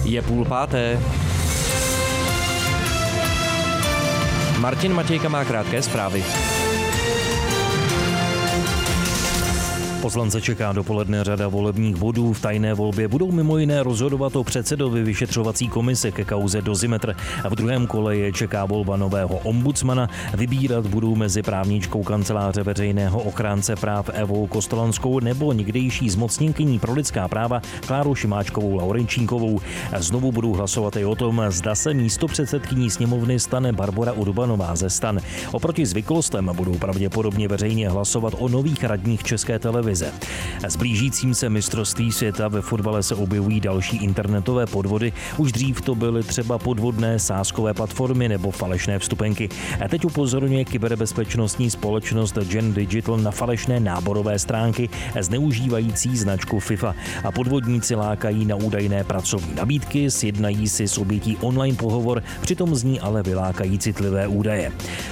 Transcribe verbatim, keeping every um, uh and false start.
Je půl páté. Martin Matějka má krátké zprávy. Poslance čeká dopoledne řada volebních bodů. V tajné volbě budou mimo jiné rozhodovat o předsedovi vyšetřovací komise ke kauze Dozimetr. A v druhém kole je čeká volba nového ombudsmana. Vybírat budou mezi právničkou kanceláře veřejného ochránce práv Evou Kostolanskou nebo někdejší zmocněnkyní pro lidská práva Klárou Šimáčkovou Laurenčínkovou. Znovu budou hlasovat i o tom, zda se místopředsedkyní sněmovny stane Barbora Urbanová ze STAN. Oproti zvyklostem budou pravděpodobně veřejně hlasovat o nových radních České televize. S blížícím se mistrovství světa ve fotbale se objevují další internetové podvody. Už dřív to byly třeba podvodné sázkové platformy nebo falešné vstupenky. A teď upozorňuje kyberbezpečnostní společnost Gen Digital na falešné náborové stránky zneužívající značku FIFA. A podvodníci lákají na údajné pracovní nabídky, sjednají si s obětí online pohovor, přitom z ní ale vylákají citlivé údaje.